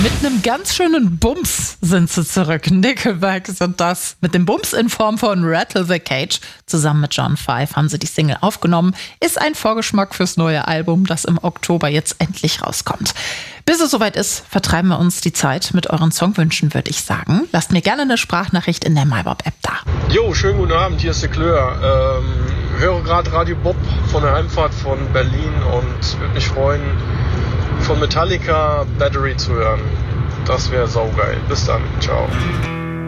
Mit einem ganz schönen Bums sind sie zurück. Nickelback sind das. Mit dem Bums in Form von Rattle the Cage. Zusammen mit John Five haben sie die Single aufgenommen. Ist ein Vorgeschmack fürs neue Album, das im Oktober jetzt endlich rauskommt. Bis es soweit ist, vertreiben wir uns die Zeit mit euren Songwünschen, würde ich sagen. Lasst mir gerne eine Sprachnachricht in der MyBob-App da. Jo, schönen guten Abend, hier ist der Klör. Höre gerade Radio Bob von der Heimfahrt von Berlin und würde mich freuen, von Metallica Battery zu hören. Das wäre saugeil. Bis dann. Ciao.